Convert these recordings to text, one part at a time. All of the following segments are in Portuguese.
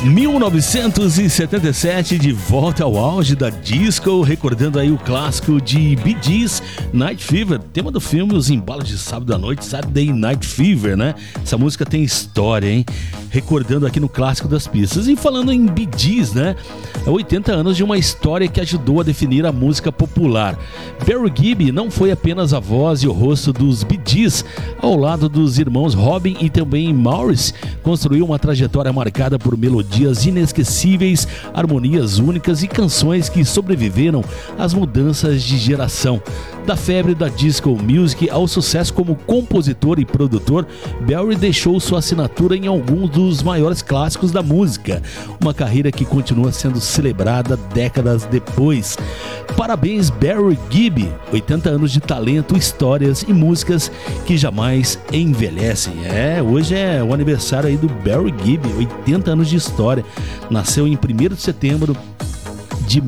1977, de volta ao auge da disco, recordando aí o clássico de Bee Gees, Night Fever, tema do filme Os Embalos de Sábado à Noite, Saturday Night Fever, né? Essa música tem história, hein? Recordando aqui no clássico das pistas. E falando em Bee Gees, né? 80 anos de uma história que ajudou a definir a música popular. Barry Gibb não foi apenas a voz e o rosto dos Bee Gees, ao lado dos irmãos Robin e também Maurice, construiu uma trajetória marcada por melodias inesquecíveis, harmonias únicas e canções que sobreviveram às mudanças de geração. Da febre da disco music ao sucesso como compositor e produtor, Barry deixou sua assinatura em alguns dos maiores clássicos da música, uma carreira que continua sendo celebrada décadas depois. Parabéns, Barry Gibb, 80 anos de talento, histórias e músicas que jamais envelhecem. Hoje é o aniversário aí do Barry Gibb, 80 anos de história. Nasceu em 1º de setembro de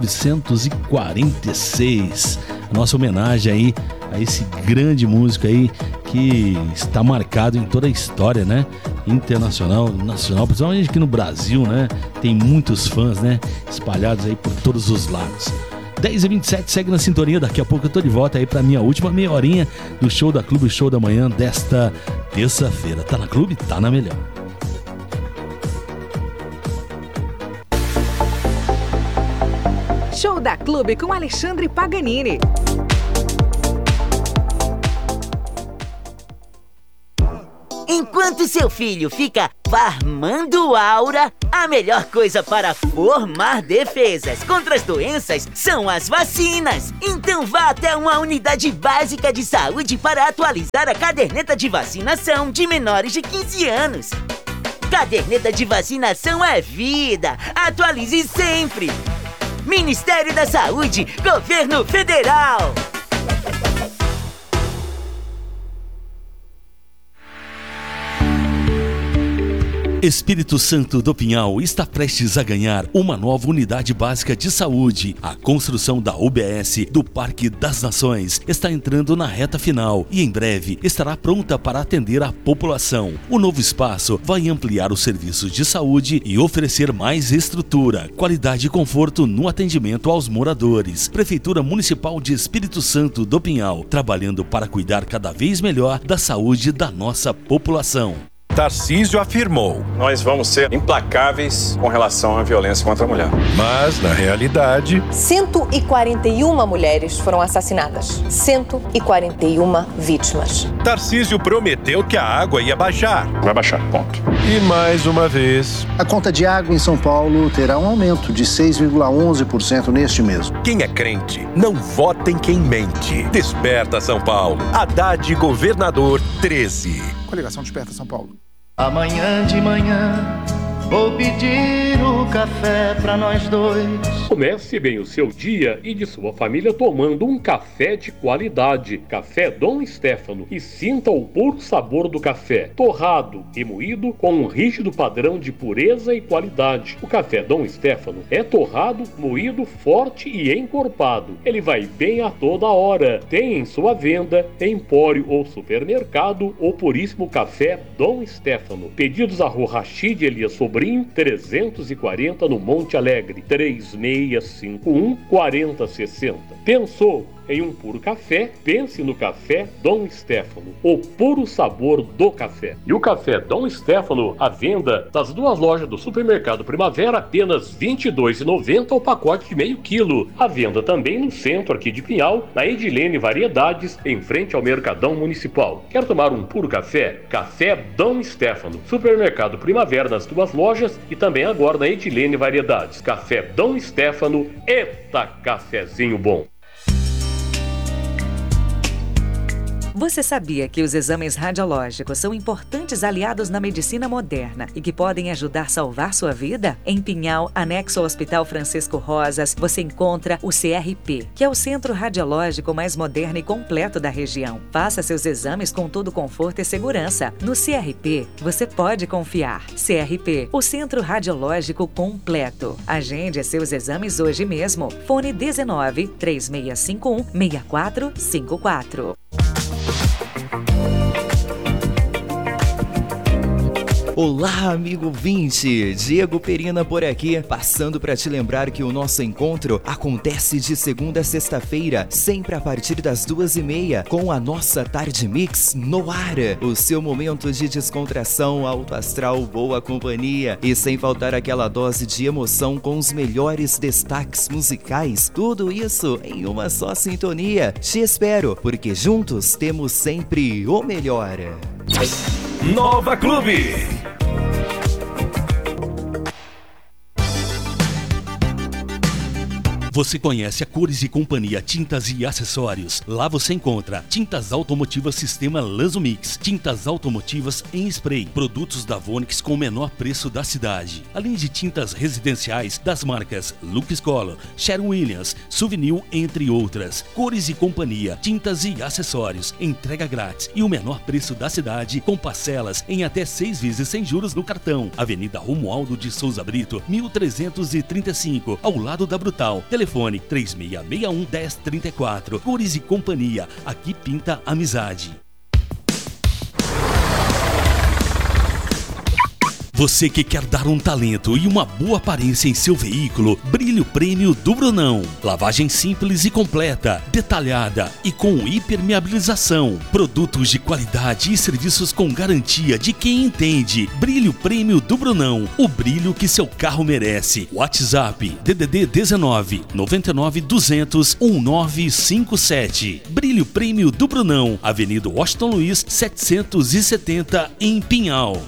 1946. Nossa homenagem aí a esse grande músico aí que está marcado em toda a história, né? Internacional, nacional, principalmente aqui no Brasil, né? Tem muitos fãs, né? Espalhados aí por todos os lados. 10h27, segue na sintonia. Daqui a pouco eu tô de volta aí pra minha última meia horinha do Show da Clube, Show da Manhã desta terça-feira. Tá na Clube? Tá na melhor. Show da Clube com Alexandre Paganini. Enquanto seu filho fica farmando aura, a melhor coisa para formar defesas contra as doenças são as vacinas. Então vá até uma unidade básica de saúde para atualizar a caderneta de vacinação de menores de 15 anos. Caderneta de vacinação é vida. Atualize sempre. Ministério da Saúde, Governo Federal. Espírito Santo do Pinhal está prestes a ganhar uma nova unidade básica de saúde. A construção da UBS do Parque das Nações está entrando na reta final e em breve estará pronta para atender a população. O novo espaço vai ampliar os serviços de saúde e oferecer mais estrutura, qualidade e conforto no atendimento aos moradores. Prefeitura Municipal de Espírito Santo do Pinhal, trabalhando para cuidar cada vez melhor da saúde da nossa população. Tarcísio afirmou: nós vamos ser implacáveis com relação à violência contra a mulher. Mas, na realidade, 141 mulheres foram assassinadas. 141 vítimas. Tarcísio prometeu que a água ia baixar. Vai baixar, ponto. E mais uma vez, a conta de água em São Paulo terá um aumento de 6,11% neste mês. Quem é crente, não vota em quem mente. Desperta São Paulo. Haddad, governador 13. Coligação Desperta São Paulo. Amanhã de manhã vou pedir o café pra nós dois. Comece bem o seu dia e de sua família tomando um café de qualidade. Café Dom Stefano. E sinta o puro sabor do café. Torrado e moído com um rígido padrão de pureza e qualidade. O café Dom Stefano é torrado, moído, forte e encorpado. Ele vai bem a toda hora. Tem em sua venda, empório ou supermercado, o puríssimo café Dom Stefano. Pedidos a Rua Rachid Elias Sobrinho, 340 no Monte Alegre, 3651-4060. Pensou em um puro café? Pense no café Dom Stefano, o puro sabor do café. E o café Dom Stefano, à venda nas duas lojas do Supermercado Primavera, apenas R$ 22,90 o pacote de meio quilo. À venda também no centro aqui de Pinhal, na Edilene Variedades, em frente ao Mercadão Municipal. Quer tomar um puro café? Café Dom Stefano, Supermercado Primavera nas duas lojas e também agora na Edilene Variedades. Café Dom Stefano, eita cafezinho bom! Você sabia que os exames radiológicos são importantes aliados na medicina moderna e que podem ajudar a salvar sua vida? Em Pinhal, anexo ao Hospital Francisco Rosas, você encontra o CRP, que é o centro radiológico mais moderno e completo da região. Faça seus exames com todo conforto e segurança. No CRP, você pode confiar. CRP, o centro radiológico completo. Agende seus exames hoje mesmo. Fone 19 3651 6454. Olá, amigo ouvinte, Diego Perina por aqui, passando para te lembrar que o nosso encontro acontece de segunda a sexta-feira, sempre a partir das 2h30, com a nossa Tarde Mix no ar. O seu momento de descontração, alto astral, boa companhia e sem faltar aquela dose de emoção com os melhores destaques musicais. Tudo isso em uma só sintonia. Te espero, porque juntos temos sempre o melhor. Nova Clube. Você conhece a Cores e Companhia Tintas e Acessórios. Lá você encontra tintas automotivas sistema Lazumix, tintas automotivas em spray, produtos da Vonix com o menor preço da cidade, além de tintas residenciais das marcas Lux Color, Sherwin-Williams, Souvenir, entre outras. Cores e Companhia Tintas e Acessórios, entrega grátis e o menor preço da cidade, com parcelas em até 6 vezes sem juros no cartão. Avenida Romualdo de Souza Brito, 1335, ao lado da Brutal. Telefone 3661-1034. Cores e Companhia. Aqui pinta amizade. Você que quer dar um talento e uma boa aparência em seu veículo, Brilho Prêmio do Brunão. Lavagem simples e completa, detalhada e com hipermeabilização. Produtos de qualidade e serviços com garantia de quem entende. Brilho Prêmio do Brunão. O brilho que seu carro merece. WhatsApp DDD 19 99 200 1957. Brilho Prêmio do Brunão. Avenida Washington Luiz 770 em Pinhal.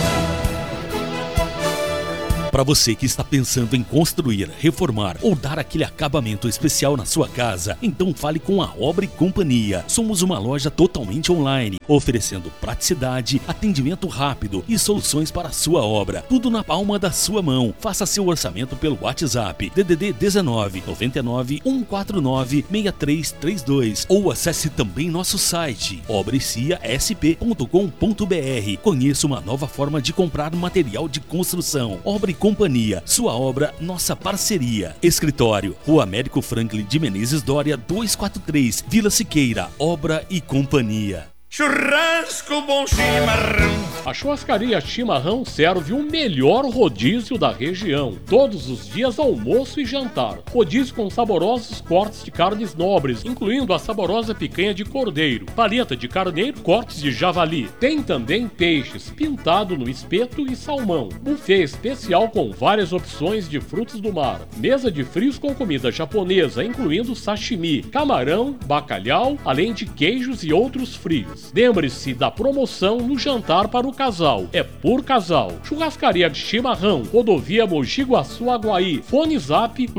Para você que está pensando em construir, reformar ou dar aquele acabamento especial na sua casa, então fale com a Obra e Companhia. Somos uma loja totalmente online, oferecendo praticidade, atendimento rápido e soluções para a sua obra. Tudo na palma da sua mão. Faça seu orçamento pelo WhatsApp DDD 19 99 149 6332 ou acesse também nosso site obreciasp.com.br. Conheça uma nova forma de comprar material de construção. Obra e Companhia, sua obra, nossa parceria. Escritório, Rua Américo Franklin de Menezes Dória 243, Vila Siqueira. Obra e Companhia. Churrasco bom chimarrão. A churrascaria Chimarrão serve o melhor rodízio da região. Todos os dias almoço e jantar. Rodízio com saborosos cortes de carnes nobres, incluindo a saborosa picanha de cordeiro, paleta de carneiro, cortes de javali. Tem também peixes, pintado no espeto e salmão. Buffet especial com várias opções de frutos do mar. Mesa de frios com comida japonesa, incluindo sashimi, camarão, bacalhau, além de queijos e outros frios. Lembre-se da promoção no jantar para o casal. É por casal. Churrascaria Chimarrão, Rodovia Mogi Guaçu Aguaí. Fone Zap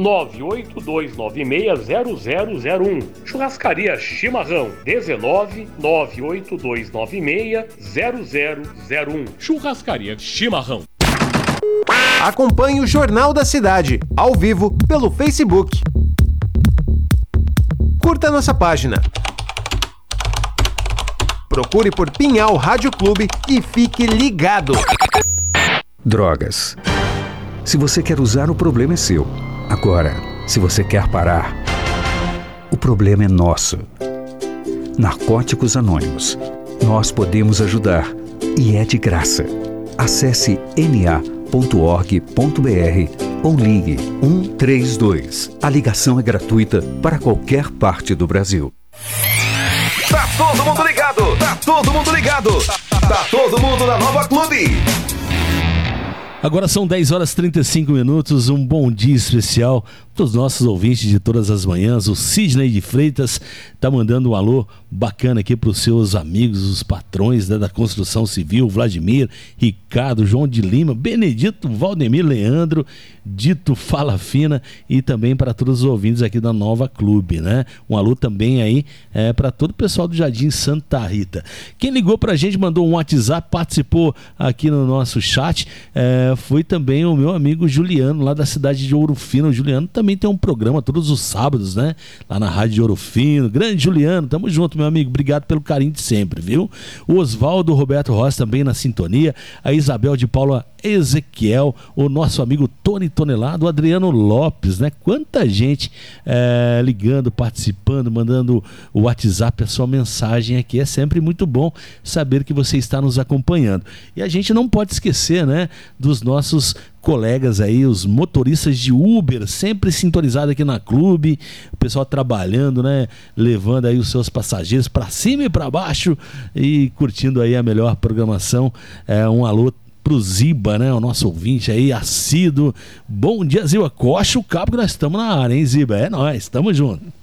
982960001. Churrascaria Chimarrão 19 982960001. Churrascaria Chimarrão. Acompanhe o Jornal da Cidade, ao vivo, pelo Facebook. Curta nossa página. Procure por Pinhal Rádio Clube e fique ligado. Drogas. Se você quer usar, o problema é seu. Agora, se você quer parar, o problema é nosso. Narcóticos Anônimos. Nós podemos ajudar e é de graça. Acesse na.org.br ou ligue 132. A ligação é gratuita para qualquer parte do Brasil. Tá todo mundo ligado! Tá todo mundo ligado! Tá todo mundo na Nova Clube! Agora são 10 horas e 35 minutos, um bom dia especial para os nossos ouvintes de todas as manhãs. O Sidney de Freitas está mandando um alô bacana aqui para os seus amigos, os patrões da construção civil, Vladimir, Ricardo, João de Lima, Benedito, Valdemir, Leandro, Dito Fala Fina e também para todos os ouvintes aqui da Nova Clube, né? Um alô também aí para todo o pessoal do Jardim Santa Rita. Quem ligou para a gente, mandou um WhatsApp, participou aqui no nosso chat, foi também o meu amigo Juliano, lá da cidade de Ouro Fino. O Juliano também também tem um programa todos os sábados, né? Lá na Rádio Ouro Fino. Grande Juliano, tamo junto, meu amigo. Obrigado pelo carinho de sempre, viu? O Oswaldo Roberto Rosa também na sintonia. A Isabel de Paula Ezequiel, o nosso amigo Tony Tonelado, o Adriano Lopes, né? Quanta gente ligando, participando, mandando o WhatsApp, a sua mensagem aqui. É sempre muito bom saber que você está nos acompanhando. E a gente não pode esquecer, né, dos nossos colegas aí, os motoristas de Uber, sempre sintonizado aqui na Clube, o pessoal trabalhando, né, levando aí os seus passageiros para cima e para baixo e curtindo aí a melhor programação. Um alô pro Ziba, né, o nosso ouvinte aí, assíduo. Bom dia, Ziba. Coxa o cabo que nós estamos na área, hein, Ziba? É nóis, tamo junto.